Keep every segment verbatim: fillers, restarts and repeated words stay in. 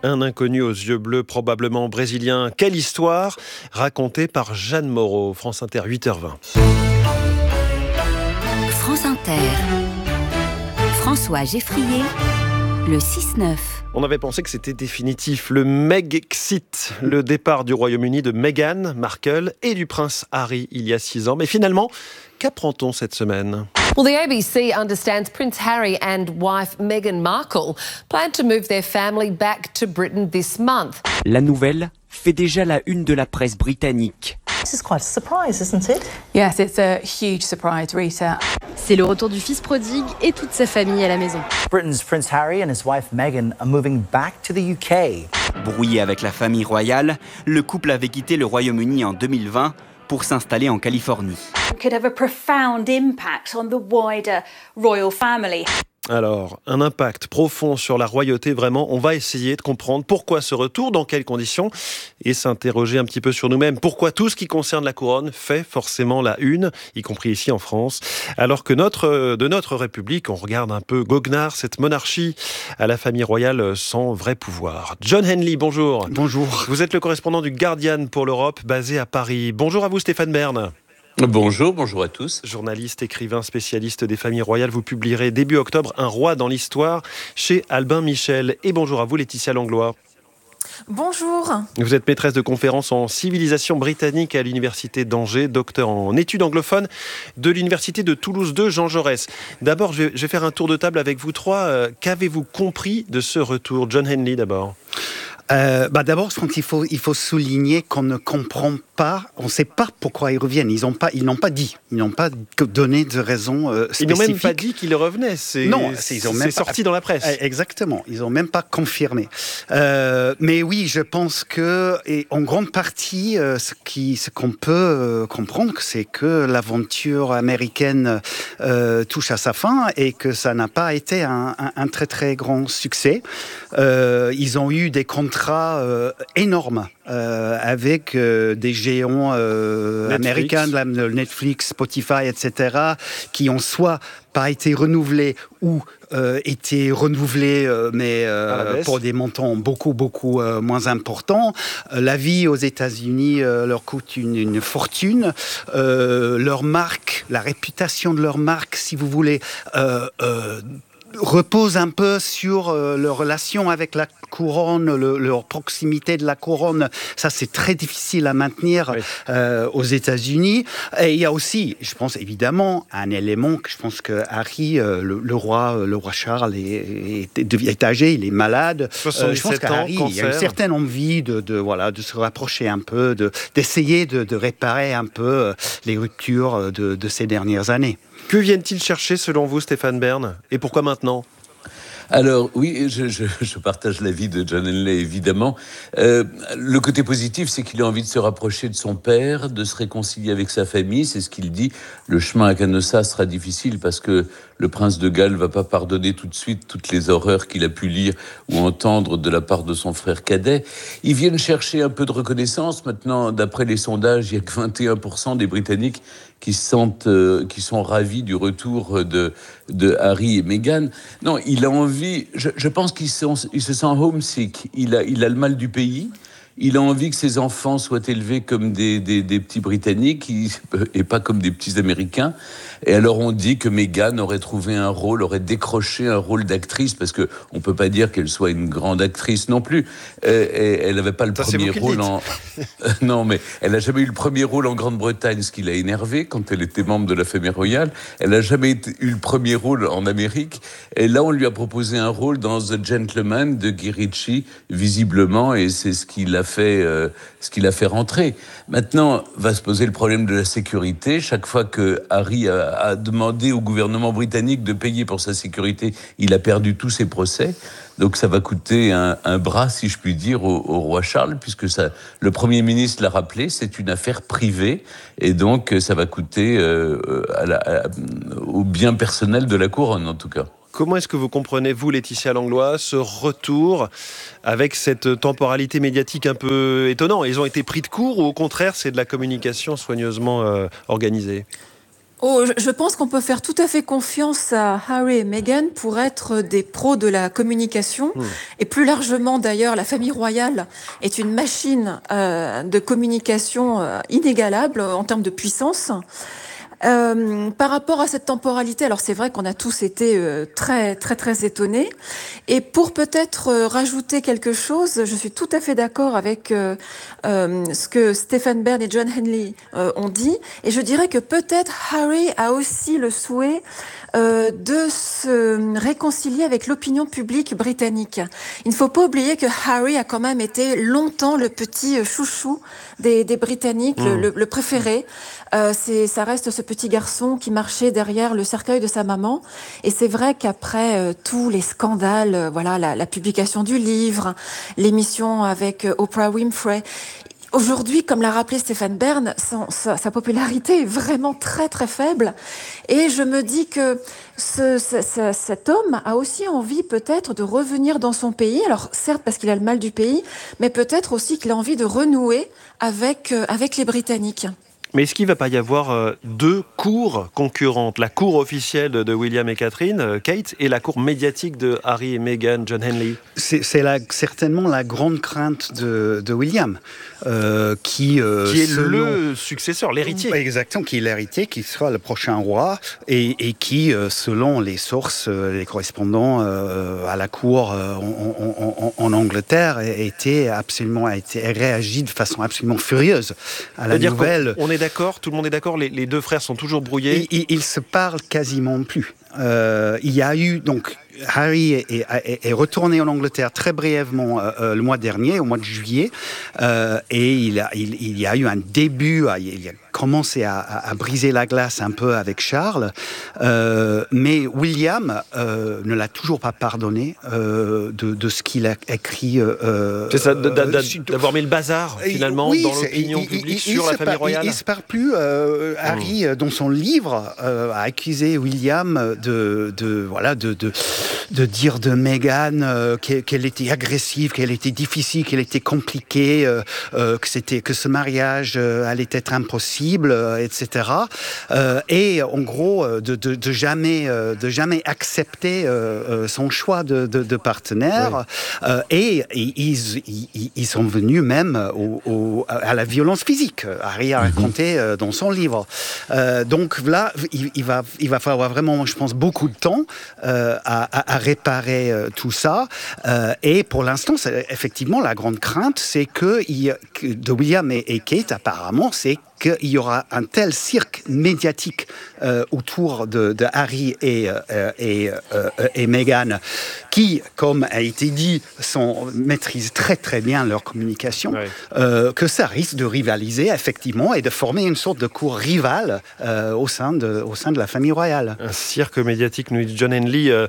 Un inconnu aux yeux bleus, probablement brésilien. Quelle histoire racontée par Jeanne Moreau. France Inter, huit heures vingt. France Inter. François Geffrier, le six neuf. On avait pensé que c'était définitif, le Megxit, le départ du Royaume-Uni de Meghan Markle et du prince Harry il y a six ans. Mais finalement, qu'apprend-on cette semaine ? Well, the A B C understands Prince Harry and wife Meghan Markle plan to move their family back to Britain this month. La nouvelle fait déjà la une de la presse britannique. This is quite a surprise, isn't it? Yes, it's a huge surprise, Rita. C'est le retour du fils prodigue et toute sa famille à la maison. Britain's Prince Harry and his wife Meghan are moving back to the U K. Brouillé avec la famille royale, le couple avait quitté le Royaume-Uni en deux mille vingt pour s'installer en Californie. It could have a profound impact on the wider royal family. Alors, un impact profond sur la royauté, vraiment. On va essayer de comprendre pourquoi ce retour, dans quelles conditions, et s'interroger un petit peu sur nous-mêmes. Pourquoi tout ce qui concerne la couronne fait forcément la une, y compris ici en France, alors que notre, de notre République, on regarde un peu goguenard cette monarchie à la famille royale sans vrai pouvoir. John Henley, bonjour. Bonjour. Vous êtes le correspondant du Guardian pour l'Europe, basé à Paris. Bonjour à vous, Stéphane Bern. Bonjour, bonjour à tous. Journaliste, écrivain, spécialiste des familles royales, vous publierez début octobre Un roi dans l'histoire chez Albin Michel. Et bonjour à vous, Laetitia Langlois. Bonjour. Vous êtes maîtresse de conférences en civilisation britannique à l'université d'Angers, docteur en études anglophones de l'université de Toulouse deux, Jean Jaurès. D'abord, je vais faire un tour de table avec vous trois. Euh, qu'avez-vous compris de ce retour ? John Henley d'abord. Euh, bah d'abord, je pense qu'il faut, il faut souligner qu'on ne comprend pas, on ne sait pas pourquoi ils reviennent. Ils n'ont pas, ils n'ont pas dit, ils n'ont pas donné de raison euh, spécifique. Ils n'ont même pas dit qu'ils revenaient. C'est, non, c'est, ils ont même c'est sorti pas, dans la presse. Exactement, ils n'ont même pas confirmé. Euh, mais oui, je pense que, et en grande partie, euh, ce, qui, ce qu'on peut euh, comprendre, c'est que l'aventure américaine euh, touche à sa fin et que ça n'a pas été un, un, un très très grand succès. Euh, ils ont eu des contrats Euh, énorme euh, avec euh, des géants euh, américains, Netflix, Spotify, et cetera, qui ont soit pas été renouvelés ou euh, été renouvelés, euh, mais euh, pour des montants beaucoup, beaucoup euh, moins importants. Euh, la vie aux États-Unis euh, leur coûte une, une fortune. Euh, leur marque, la réputation de leur marque, si vous voulez, euh, euh, repose un peu sur euh, leur relation avec la couronne, le, leur proximité de la couronne. Ça, c'est très difficile à maintenir oui. euh, aux États-Unis. Et il y a aussi, je pense évidemment, un élément que je pense que Harry, euh, le, le roi, le roi Charles, est, est, est âgé, il est malade. soixante-dix-sept euh, je pense qu'Harry, il y a une certaine envie de, de voilà, de se rapprocher un peu, de d'essayer de, de réparer un peu les ruptures de, de ces dernières années. Que viennent-ils chercher selon vous, Stéphane Bern ? Et pourquoi maintenant ? Alors oui, je, je, je partage l'avis de John Henley, évidemment. Euh, le côté positif, c'est qu'il a envie de se rapprocher de son père, de se réconcilier avec sa famille, c'est ce qu'il dit. Le chemin à Canossa sera difficile parce que le prince de Galles va pas pardonner tout de suite toutes les horreurs qu'il a pu lire ou entendre de la part de son frère cadet. Ils viennent chercher un peu de reconnaissance. Maintenant, d'après les sondages, il y a que vingt et un pour cent des Britanniques qui sentent, euh, qui sont ravis du retour de, de Harry et Meghan. Non, il a envie, je, je pense qu'il se, il se sent homesick. Il a, il a le mal du pays. Il a envie que ses enfants soient élevés comme des, des, des petits Britanniques et pas comme des petits Américains. Et alors on dit que Meghan aurait trouvé un rôle, aurait décroché un rôle d'actrice, parce que on peut pas dire qu'elle soit une grande actrice non plus. Euh, et elle n'avait pas le Ça, premier rôle en... non, mais elle n'a jamais eu le premier rôle en Grande-Bretagne, ce qui l'a énervé quand elle était membre de la famille royale. Elle n'a jamais été, eu le premier rôle en Amérique. Et là, on lui a proposé un rôle dans The Gentleman de Guy Ritchie, visiblement, et c'est ce qui l'a fait, euh, ce qui l'a fait rentrer. Maintenant, va se poser le problème de la sécurité. Chaque fois que Harry a, a demandé au gouvernement britannique de payer pour sa sécurité, il a perdu tous ses procès. Donc ça va coûter un, un bras, si je puis dire, au, au roi Charles, puisque ça, le Premier ministre l'a rappelé, c'est une affaire privée, et donc ça va coûter euh, à la, à, au bien personnel de la couronne, en tout cas. Comment est-ce que vous comprenez, vous, Laetitia Langlois, ce retour avec cette temporalité médiatique un peu étonnante ? Ils ont été pris de court ou au contraire, c'est de la communication soigneusement euh, organisée ? Oh, je pense qu'on peut faire tout à fait confiance à Harry et Meghan pour être des pros de la communication. Mmh. Et plus largement, d'ailleurs, la famille royale est une machine euh, de communication euh, inégalable en termes de puissance. Euh, par rapport à cette temporalité, alors c'est vrai qu'on a tous été euh, très très très étonnés. Et pour peut-être euh, rajouter quelque chose, je suis tout à fait d'accord avec euh, euh, ce que Stephen Bern et John Henley euh, ont dit. Et je dirais que peut-être Harry a aussi le souhait euh, de se réconcilier avec l'opinion publique britannique. Il ne faut pas oublier que Harry a quand même été longtemps le petit chouchou des, des Britanniques, mmh. le, le préféré. Euh, c'est, ça reste ce petit garçon qui marchait derrière le cercueil de sa maman. Et c'est vrai qu'après euh, tous les scandales, euh, voilà, la, la publication du livre, l'émission avec euh, Oprah Winfrey, aujourd'hui, comme l'a rappelé Stephen Bern, son, sa, sa popularité est vraiment très très faible. Et je me dis que ce, ce, ce, cet homme a aussi envie peut-être de revenir dans son pays. Alors certes parce qu'il a le mal du pays, mais peut-être aussi qu'il a envie de renouer avec, euh, avec les Britanniques. Mais est-ce qu'il ne va pas y avoir euh, deux cours concurrentes? La cour officielle de William et Catherine, euh, Kate, et la cour médiatique de Harry et Meghan, John Henley? C'est, c'est la, certainement la grande crainte de, de William, euh, qui... Euh, qui est selon... le successeur, l'héritier. Exactement, qui est l'héritier, qui sera le prochain roi, et, et qui, euh, selon les sources, euh, les correspondants euh, à la cour euh, en, en, en Angleterre, était absolument, a été réagi de façon absolument furieuse à la C'est-à-dire nouvelle. On est d'accord, tout le monde est d'accord, les, les deux frères sont toujours brouillés. Ils, ils, ils se parlent quasiment plus. Euh, il y a eu donc Harry est, est, est retourné en Angleterre très brièvement euh, le mois dernier, au mois de juillet, euh, et il, a, il, il y a eu un début, il a commencé à, à, à briser la glace un peu avec Charles, euh, mais William euh, ne l'a toujours pas pardonné euh, de, de ce qu'il a écrit. Euh, C'est ça, d'avoir mis le bazar finalement oui, dans l'opinion il, publique il, il, sur il la famille par, royale. Il ne se parle plus. Euh, Harry, mmh. dans son livre, euh, a accusé William de, de voilà, de, de de dire de Meghan euh, qu'elle était agressive, qu'elle était difficile, qu'elle était compliquée, euh, euh, que c'était que ce mariage euh, allait être impossible, euh, et cetera. Euh, et en gros, euh, de, de, de jamais euh, de jamais accepter euh, son choix de, de, de partenaire. Oui. Euh, et, et ils, ils, ils sont venus même au, au, à la violence physique. Harry a raconté euh, dans son livre. Euh, donc là, il, il va il va falloir vraiment, je pense, beaucoup de temps euh, à, à, à réparer euh, tout ça. Euh, et pour l'instant, c'est, effectivement, la grande crainte, c'est que, il, que de William et, et Kate, apparemment, c'est qu'il y aura un tel cirque médiatique euh, autour de, de Harry et, euh, et, euh, et Meghan, qui, comme a été dit, sont, maîtrisent très très bien leur communication, ouais. euh, que ça risque de rivaliser effectivement et de former une sorte de cour rivale euh, au, sein de, au sein de la famille royale. Un cirque médiatique, nous dit John Henley. Euh,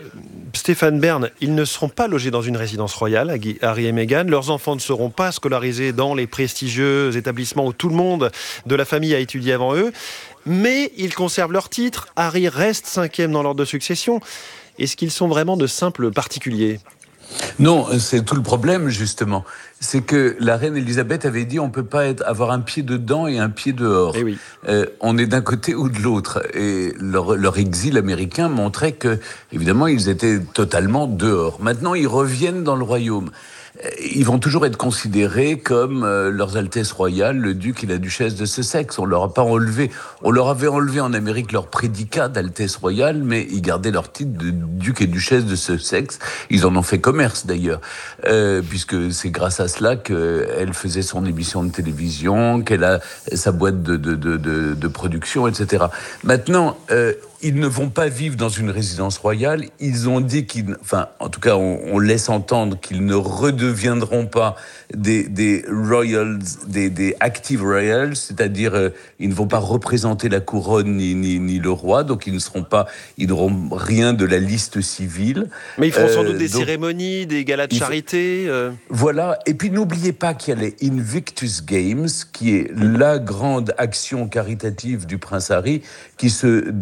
Stéphane Bern, ils ne seront pas logés dans une résidence royale, Harry et Meghan. Leurs enfants ne seront pas scolarisés dans les prestigieux établissements où tout le monde de la famille a étudié avant eux. Mais ils conservent leur titre. Harry reste cinquième dans l'ordre de succession. Est-ce qu'ils sont vraiment de simples particuliers ? Non, c'est tout le problème, justement. C'est que la reine Elisabeth avait dit on ne peut pas être, avoir un pied dedans et un pied dehors. Eh oui. euh, on est d'un côté ou de l'autre. Et leur, leur exil américain montrait que, évidemment, ils étaient totalement dehors. Maintenant, ils reviennent dans le royaume. Ils vont toujours être considérés comme euh, leurs Altesses royales, le duc et la duchesse de Sussex. On leur a pas enlevé, on leur avait enlevé en Amérique leur prédicat d'Altesse royale, mais ils gardaient leur titre de duc et duchesse de Sussex. Ils en ont fait commerce d'ailleurs, euh, puisque c'est grâce à cela qu'elle faisait son émission de télévision, qu'elle a sa boîte de, de, de, de, de production, et cetera. Maintenant, euh, ils ne vont pas vivre dans une résidence royale. Ils ont dit qu'ils, enfin, en tout cas, on, on laisse entendre qu'ils ne redeviendront pas des, des royals, des, des active royals, c'est-à-dire euh, ils ne vont pas représenter la couronne ni, ni, ni le roi, donc ils ne seront pas, ils n'auront rien de la liste civile. Mais ils feront sans doute euh, des donc, cérémonies, des galas de charité. Euh... Voilà. Et puis n'oubliez pas qu'il y a les Invictus Games, qui est la grande action caritative du prince Harry, qui se déroulera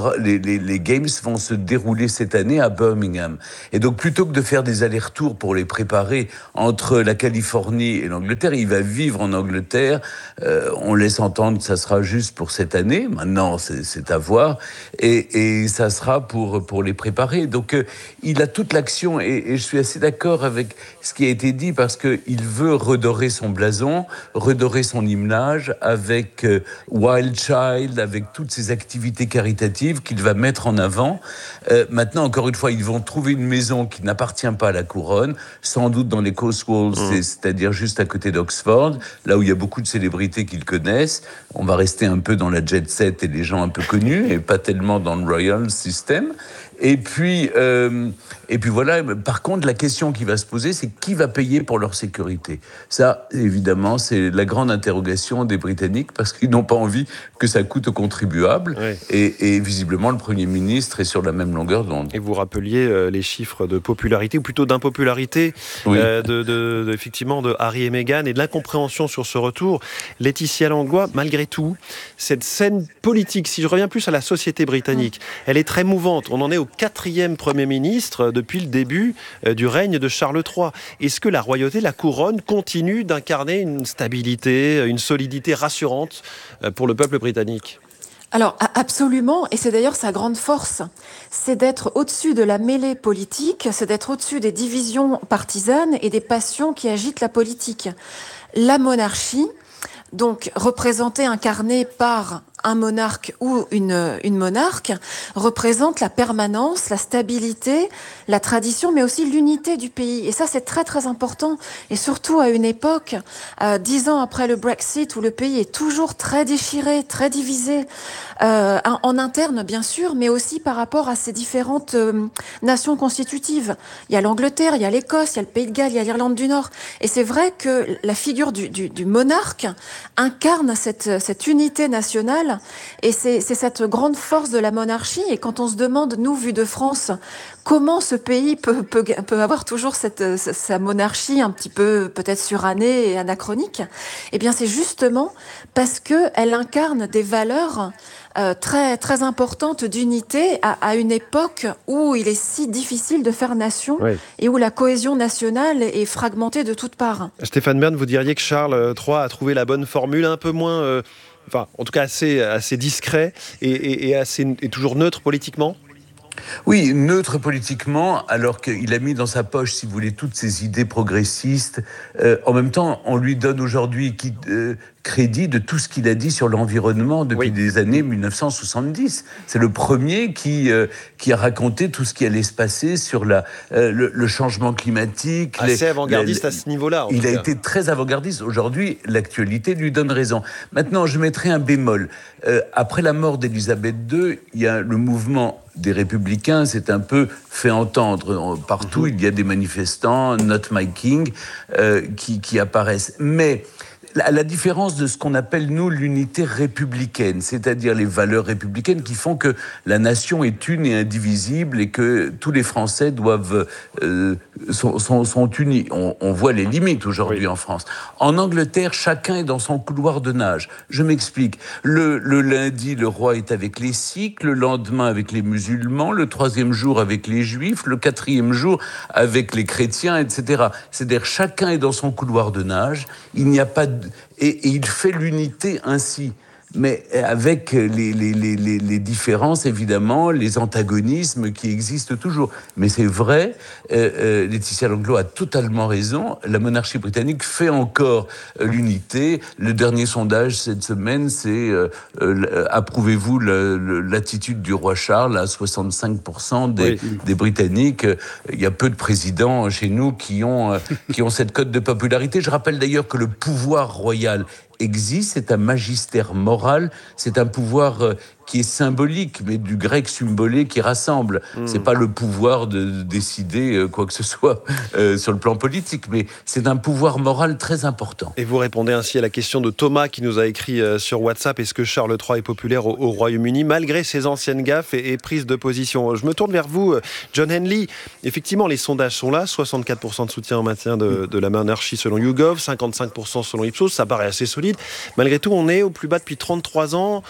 les, les, les Games vont se dérouler cette année à Birmingham. Et donc, plutôt que de faire des allers-retours pour les préparer entre la Californie et l'Angleterre, il va vivre en Angleterre. Euh, on laisse entendre que ça sera juste pour cette année. Maintenant, c'est, c'est à voir. Et, et ça sera pour, pour les préparer. Donc, euh, il a toute l'action. Et, et je suis assez d'accord avec ce qui a été dit parce qu'il veut redorer son blason, redorer son image avec euh, Wild Child, avec toutes ces activités caritatives qu'il va mettre en avant. Euh, maintenant, encore une fois, ils vont trouver une maison qui n'appartient pas à la couronne, sans doute dans les Cotswolds, mmh. c'est-à-dire juste à côté d'Oxford, là où il y a beaucoup de célébrités qu'ils connaissent. On va rester un peu dans la jet set et les gens un peu connus, et pas tellement dans le Royal System. Et puis, euh, et puis voilà, par contre, la question qui va se poser, c'est qui va payer pour leur sécurité ? Ça, évidemment, c'est la grande interrogation des Britanniques, parce qu'ils n'ont pas envie que ça coûte aux contribuables. Oui. Et, et visiblement, le Premier ministre est sur la même longueur d'onde. Et vous rappeliez euh, les chiffres de popularité, ou plutôt d'impopularité, oui. euh, de, de, de, effectivement, de Harry et Meghan, et de l'incompréhension sur ce retour. Laetitia Langlois, malgré tout, cette scène politique, si je reviens plus à la société britannique, mmh. elle est très mouvante. On en est au quatrième Premier ministre depuis le début du règne de Charles trois. Est-ce que la royauté, la couronne, continue d'incarner une stabilité, une solidité rassurante pour le peuple britannique ? Alors absolument, et c'est d'ailleurs sa grande force, c'est d'être au-dessus de la mêlée politique, c'est d'être au-dessus des divisions partisanes et des passions qui agitent la politique. La monarchie, donc représentée, incarnée par un monarque ou une, une monarque, représente la permanence, la stabilité, la tradition, mais aussi l'unité du pays. Et ça, c'est très très important. Et surtout à une époque, euh, dix ans après le Brexit, où le pays est toujours très déchiré, très divisé, euh, en interne bien sûr, mais aussi par rapport à ces différentes euh, nations constitutives. Il y a l'Angleterre, il y a l'Écosse, il y a le Pays de Galles, il y a l'Irlande du Nord. Et c'est vrai que la figure du, du, du monarque incarne cette, cette unité nationale. Et c'est, c'est cette grande force de la monarchie. Et quand on se demande, nous, vu de France, comment ce pays peut, peut, peut avoir toujours cette, sa monarchie un petit peu peut-être surannée et anachronique, eh bien c'est justement parce qu'elle incarne des valeurs euh, très, très importantes d'unité à, à une époque où il est si difficile de faire nation, oui. et où la cohésion nationale est fragmentée de toutes parts. Stéphane Bern, vous diriez que Charles trois a trouvé la bonne formule, un peu moins... Euh... Enfin, en tout cas, assez, assez discret et, et, et, assez, et toujours neutre politiquement ? Oui, neutre politiquement, alors qu'il a mis dans sa poche, si vous voulez, toutes ses idées progressistes. Euh, en même temps, on lui donne aujourd'hui qui, euh, crédit de tout ce qu'il a dit sur l'environnement depuis oui. des années dix-neuf cent soixante-dix. C'est le premier qui, euh, qui a raconté tout ce qui allait se passer sur la, euh, le, le changement climatique. Assez les, avant-gardiste les, à ce niveau-là. Il a cas. été très avant-gardiste. Aujourd'hui, l'actualité lui donne raison. Maintenant, je mettrai un bémol. Euh, après la mort d'Élisabeth deux, il y a le mouvement des Républicains s'est un peu fait entendre. Partout, mmh. il y a des manifestants, Not My King, euh, qui, qui apparaissent. Mais à la différence de ce qu'on appelle, nous, l'unité républicaine, c'est-à-dire les valeurs républicaines qui font que la nation est une et indivisible et que tous les Français doivent euh, sont, sont, sont unis. On, on voit les limites aujourd'hui oui. en France. En Angleterre, chacun est dans son couloir de nage. Je m'explique. Le, le lundi, le roi est avec les Sikhs, le lendemain avec les musulmans, le troisième jour avec les Juifs, le quatrième jour avec les chrétiens, et cetera. C'est-à-dire chacun est dans son couloir de nage. Il n'y a pas de Et, et il fait l'unité ainsi, mais avec les, les, les, les différences, évidemment, les antagonismes qui existent toujours. Mais c'est vrai, euh, euh, Laetitia Langlois a totalement raison, la monarchie britannique fait encore euh, l'unité. Le dernier sondage cette semaine, c'est euh, euh, approuvez-vous le, le, l'attitude du roi Charles à soixante-cinq pour cent des, oui. des Britanniques. Il y a peu de présidents chez nous qui ont, euh, qui ont cette cote de popularité. Je rappelle d'ailleurs que le pouvoir royal existe, c'est un magistère moral, c'est un pouvoir euh, qui est symbolique, mais du grec symbolé qui rassemble. Mmh. C'est pas le pouvoir de, de décider euh, quoi que ce soit euh, sur le plan politique, mais c'est un pouvoir moral très important. Et vous répondez ainsi à la question de Thomas qui nous a écrit euh, sur WhatsApp, est-ce que Charles trois est populaire au, au Royaume-Uni malgré ses anciennes gaffes et, et prises de position? Je me tourne vers vous, John Henley. Effectivement, les sondages sont là, soixante-quatre pour cent de soutien en maintien de, de la monarchie selon YouGov, cinquante-cinq pour cent selon Ipsos, ça paraît assez solide. Malgré tout, on est au plus bas depuis trente-trois ans.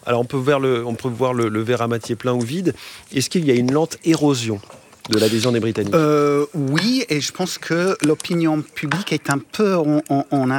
Alors on peut voir le, on peut voir le, le verre à moitié plein ou vide. Est-ce qu'il y a une lente érosion de l'adhésion des Britanniques? euh, Oui, et je pense que l'opinion publique est un peu en, en, en